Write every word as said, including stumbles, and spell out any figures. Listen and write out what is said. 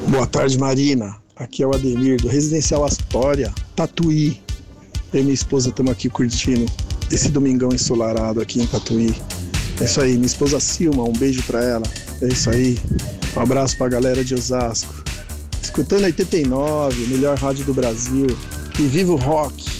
Boa tarde, Marina. Aqui é o Ademir, do Residencial Astoria, Tatuí. Eu e minha esposa estamos aqui curtindo esse domingão ensolarado aqui em Tatuí. É isso aí, minha esposa Silma, um beijo pra ela. É isso aí, um abraço pra galera de Osasco. Escutando a oitenta e nove, melhor rádio do Brasil. E viva o rock!